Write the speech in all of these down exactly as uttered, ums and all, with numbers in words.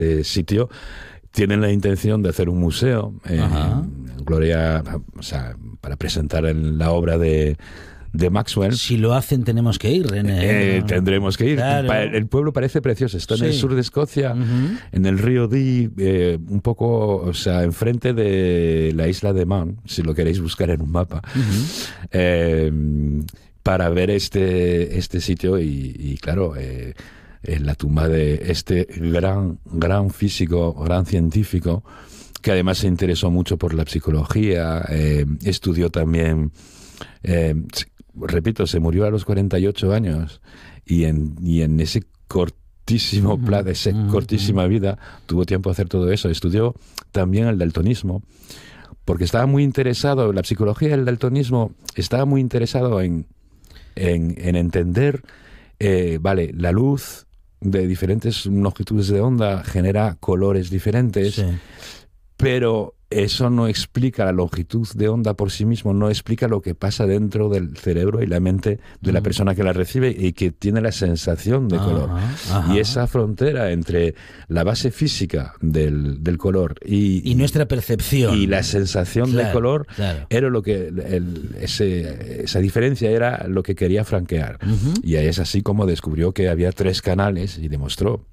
este sitio tienen la intención de hacer un museo en, en gloria, o sea, para presentar en la obra de, de Maxwell. Si lo hacen, tenemos que ir, René. Eh, tendremos que ir. Claro. El pueblo parece precioso. Está Sí. en el sur de Escocia, uh-huh. en el río Dee, eh, un poco, o sea, enfrente de la isla de Man, si lo queréis buscar en un mapa, uh-huh. eh, para ver este, este sitio y, y claro, eh, en la tumba de este gran, gran físico, gran científico, que además se interesó mucho por la psicología, eh, estudió también, eh, repito, se murió a los cuarenta y ocho años y en, y en ese cortísimo plan, esa uh-huh. cortísima vida, tuvo tiempo de hacer todo eso. Estudió también el daltonismo, porque estaba muy interesado, en la psicología del daltonismo, estaba muy interesado en, en, en entender, eh, vale, la luz de diferentes longitudes de onda genera colores diferentes, sí. pero eso no explica la longitud de onda por sí mismo, no explica lo que pasa dentro del cerebro y la mente de la mm. persona que la recibe y que tiene la sensación de ajá, color. Ajá. Y esa frontera entre la base física del, del color y, y nuestra percepción y la sensación claro, de color claro. era lo que el, ese, esa diferencia era lo que quería franquear. Uh-huh. Y es así como descubrió que había tres canales y demostró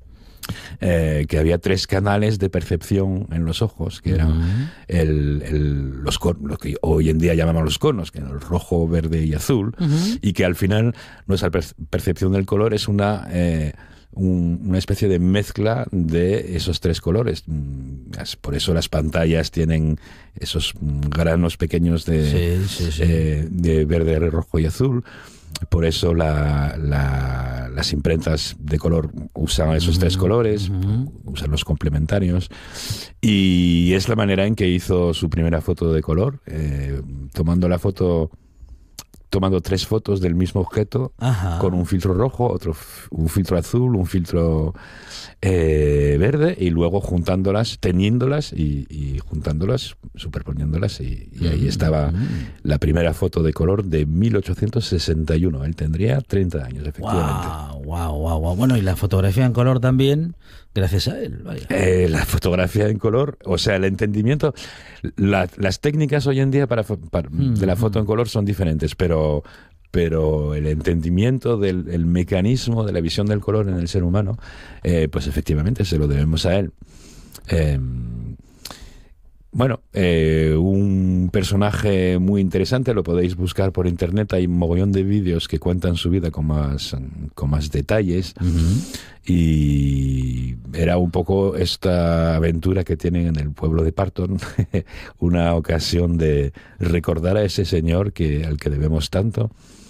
Eh, que había tres canales de percepción en los ojos, que eran uh-huh. el, el, los conos, lo que hoy en día llamamos los conos, que eran el rojo, verde y azul, uh-huh. y que al final nuestra per- percepción del color es una, eh, un, una especie de mezcla de esos tres colores. Por eso las pantallas tienen esos granos pequeños de, sí, sí, sí. Eh, de verde, rojo y azul. Por eso la, la, las imprentas de color usan esos uh-huh, tres colores, uh-huh. usan los complementarios, y es la manera en que hizo su primera foto de color, eh, tomando la foto, tomando tres fotos del mismo objeto, uh-huh. con un filtro rojo, otro un filtro azul, un filtro eh, verde, y luego juntándolas, teniéndolas y, y juntándolas, superponiéndolas, y, y ahí estaba uh-huh. la primera foto de color de mil ochocientos sesenta y uno. Él tendría treinta años, efectivamente. Wow, wow, wow, wow. Bueno, y la fotografía en color también, gracias a él. Vaya. Eh, la fotografía en color, o sea, el entendimiento, la, las técnicas hoy en día para, para uh-huh. de la foto en color son diferentes, pero pero el entendimiento del el mecanismo de la visión del color en el ser humano, eh, pues efectivamente se lo debemos a él. Eh, bueno, eh, un personaje muy interesante, lo podéis buscar por internet, hay un mogollón de vídeos que cuentan su vida con más, con más detalles, uh-huh. y era un poco esta aventura que tienen en el pueblo de Parton, una ocasión de recordar a ese señor que, al que debemos tanto,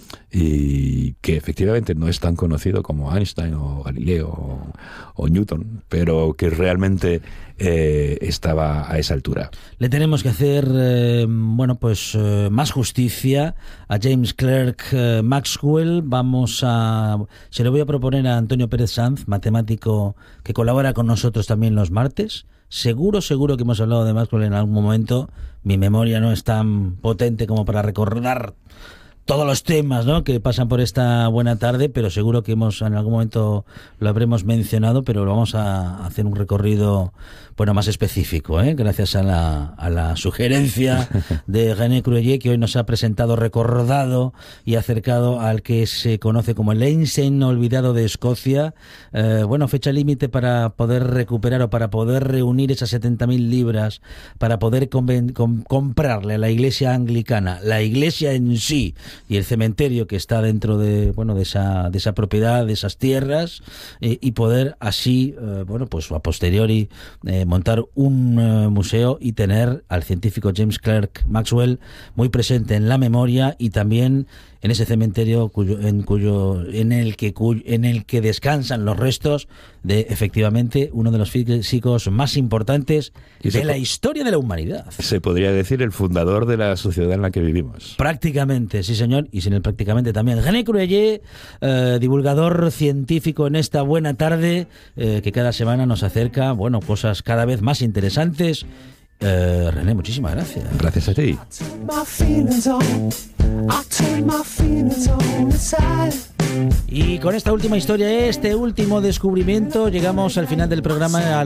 y que efectivamente no es tan conocido como Einstein o Galileo o, o Newton, pero que realmente eh, estaba a esa altura. Le tenemos que hacer eh, bueno pues eh, más justicia a James Clerk eh, Maxwell. Vamos a se lo voy a proponer a Antonio Pérez Sanz, matemático que colabora con nosotros también los martes. Seguro, seguro que hemos hablado de Maxwell en algún momento. Mi memoria no es tan potente como para recordar todos los temas, ¿no?, que pasan por esta buena tarde, pero seguro que hemos en algún momento lo habremos mencionado, pero lo vamos a hacer un recorrido, bueno, más específico, ¿eh? Gracias a la, a la sugerencia de René Cruellier, que hoy nos ha presentado, recordado y acercado al que se conoce como el Einstein olvidado de Escocia. Eh, bueno, fecha límite para poder recuperar o para poder reunir esas setenta mil libras, para poder conven- com- comprarle a la iglesia anglicana, la iglesia en sí, y el cementerio que está dentro de bueno de esa de esa propiedad, de esas tierras, eh, y poder así eh, bueno pues a posteriori eh, montar un eh, museo y tener al científico James Clerk Maxwell muy presente en la memoria y también en ese cementerio cuyo, en cuyo en el que cuyo, en el que descansan los restos de efectivamente uno de los físicos más importantes de la historia de la humanidad. Se podría decir el fundador de la sociedad en la que vivimos. Prácticamente, sí señor, y sin el prácticamente también. René Cruellier, eh, divulgador científico en esta buena tarde, eh, que cada semana nos acerca, bueno, cosas cada vez más interesantes. Eh, René, muchísimas gracias. Gracias a ti. Y con esta última historia, este último descubrimiento, llegamos al final del programa.